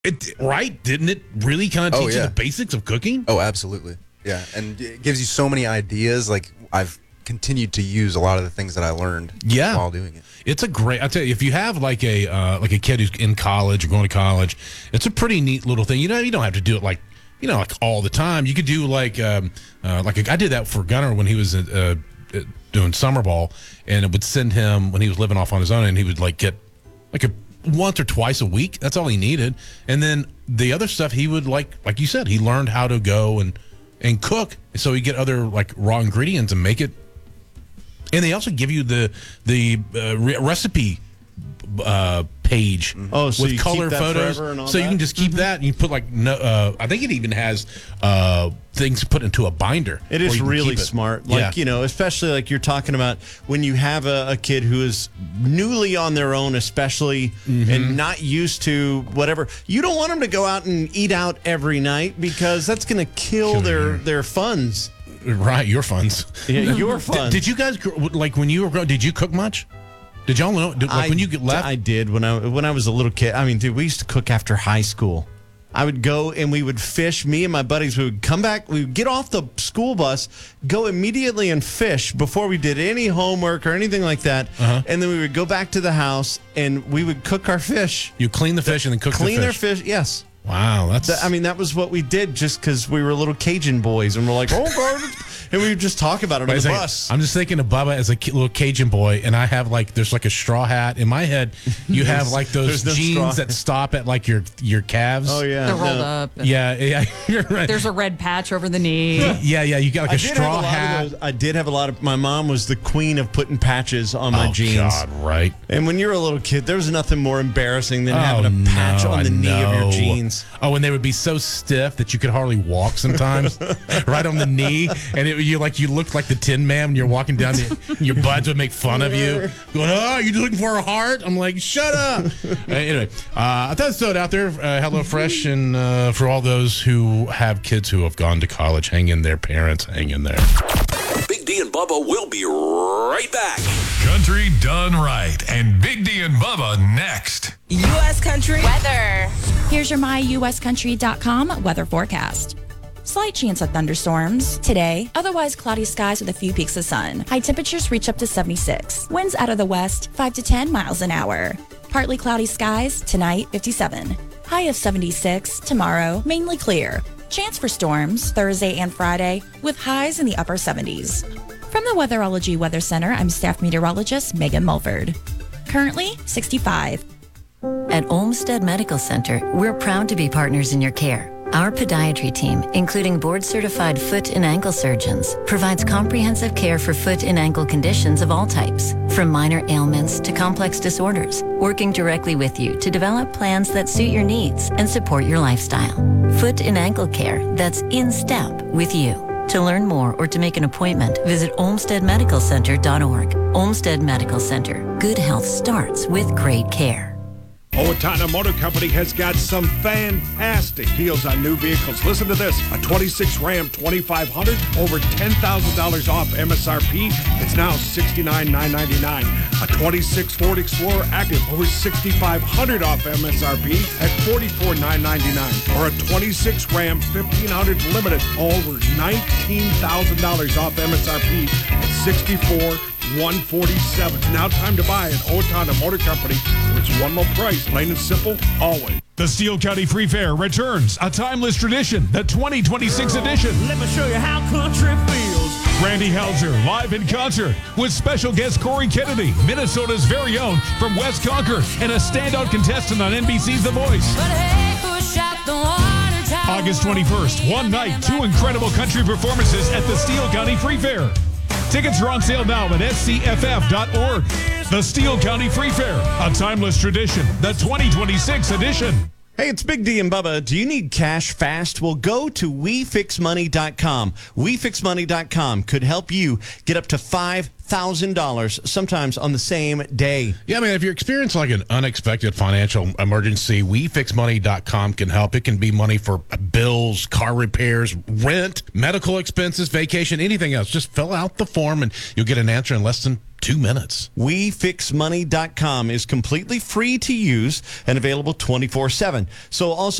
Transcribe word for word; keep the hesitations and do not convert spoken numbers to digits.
It right? Didn't it really kind of Oh, teach you yeah. the basics of cooking? Oh, absolutely. Yeah, and it gives you so many ideas. Like, I've continued to use a lot of the things that I learned Yeah. while doing it. It's a great. I tell you, if you have like a uh, like a kid who's in college or going to college, it's a pretty neat little thing. You know, you don't have to do it like you know like all the time. You could do like um, uh, like a, I did that for Gunner when he was uh, uh, doing summer ball, and it would send him when he was living off on his own, and he would like get like a once or twice a week. That's all he needed, and then the other stuff he would like like you said, he learned how to go and and cook, so he get other like raw ingredients and make it. And they also give you the the uh, re- recipe uh, page Oh, so with you color keep that photos, forever and all so you that? can just keep that. And you put like no. Uh, I think it even has uh, things put into a binder. It where is you can really keep it. smart. Like, Yeah. you know, especially like you're talking about when you have a, a kid who is newly on their own, especially, Mm-hmm. and not used to whatever. You don't want them to go out and eat out every night because that's going to kill their, their funds. Right, your funds. Yeah, your Did, funds. did you guys gr- like when you were growing? Did you cook much? Did y'all know? Did, like I, when you get left? I did when I when I was a little kid. I mean, dude, we used to cook after high school. I would go and we would fish. Me and my buddies, we would come back. We would get off the school bus, go immediately and fish before we did any homework or anything like that. Uh-huh. And then we would go back to the house and we would cook our fish. you clean the fish and then cook Clean the our fish. fish, yes. Wow, that's. Th- I mean, that was what we did just because we were little Cajun boys and we're like, oh, God. And we would just talk about it Wait on a the second. bus. I'm just thinking of Bubba as a ki- little Cajun boy, and I have like there's like a straw hat in my head. You have like those there's no jeans straw that stop at like your your calves. Oh, yeah. They're rolled no. up. yeah, yeah. You're right. There's a red patch over the knee. yeah, yeah. You got like I a did have straw a lot hat. of those. I did have a lot of. My mom was the queen of putting patches on my oh jeans. God, right. And when you're a little kid, there was nothing more embarrassing than having Oh, a patch no, on the I knee of your know. jeans. Oh, and they would be so stiff that you could hardly walk sometimes, right on the knee, and it, you like you looked like the Tin Man when you're walking down. The, your buds would make fun of you, going, "Oh, you looking for a heart?" I'm like, "Shut up." uh, anyway, uh, I thought I'd throw it out there. Uh, HelloFresh, and uh, for all those who have kids who have gone to college, hang in there, parents, hang in there. Big D and Bubba will be right back. Country done right. And Big D and Bubba next. U S Country Weather. Here's your my U S country dot com weather forecast. Slight chance of thunderstorms today, otherwise cloudy skies with a few peaks of sun. High temperatures reach up to seventy-six. Winds out of the west, five to ten miles an hour. Partly cloudy skies tonight, fifty-seven. High of seventy-six tomorrow, mainly clear. Chance for storms Thursday and Friday with highs in the upper seventies. From the Weatherology Weather Center, I'm staff meteorologist Megan Mulford. Currently sixty-five. At Olmsted Medical Center, we're proud to be partners in your care. Our podiatry team, including board-certified foot and ankle surgeons, provides comprehensive care for foot and ankle conditions of all types, from minor ailments to complex disorders, working directly with you to develop plans that suit your needs and support your lifestyle. Foot and ankle care that's in step with you. To learn more or to make an appointment, visit olmsted medical center dot org. Olmsted Medical Center. Good health starts with great care. Owatonna Motor Company has got some fantastic deals on new vehicles. Listen to this. A twenty-six Ram twenty-five hundred, over ten thousand dollars off M S R P. It's now sixty-nine thousand nine hundred ninety-nine dollars. A twenty-six Ford Explorer Active, over sixty-five hundred dollars off M S R P at forty-four thousand nine hundred ninety-nine dollars. Or a twenty-six Ram fifteen hundred Limited, over nineteen thousand dollars off M S R P at sixty-four thousand one hundred forty-seven dollars. It's now time to buy at Owatonna Motor Company, where it's one low price, plain and simple, always. The Steele County Free Fair returns, a timeless tradition, the twenty twenty-six edition. Let me show you how country feels. Randy Helzer live in concert with special guest Corey Kennedy, Minnesota's very own from West Concord, and a standout contestant on N B C's The Voice. But hey, push out the water tower. August twenty-first, one night, two incredible country performances at the Steele County Free Fair. Tickets are on sale now at S C F F dot org. The Steele County Free Fair, a timeless tradition, the twenty twenty-six edition. Hey, it's Big D and Bubba. Do you need cash fast? Well, go to we fix money dot com. we fix money dot com could help you get up to five thousand dollars, sometimes on the same day. Yeah, I mean, if you're experiencing like an unexpected financial emergency, we fix money dot com can help. It can be money for bills, car repairs, rent, medical expenses, vacation, anything else. Just fill out the form and you'll get an answer in less than two minutes. we fix money dot com is completely free to use and available twenty-four seven. So also